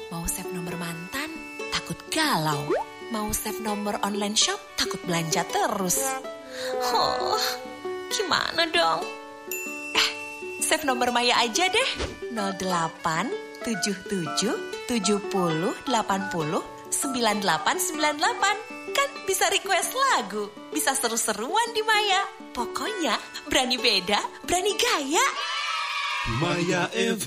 Mau save nomor mantan, takut galau. Mau save nomor online shop, takut belanja terus. Oh, gimana dong? Save nomor Maya aja deh. 08 77 70 80 9898. Kan bisa request lagu, bisa seru-seruan di Maya. Pokoknya berani beda, berani gaya. Maya FM.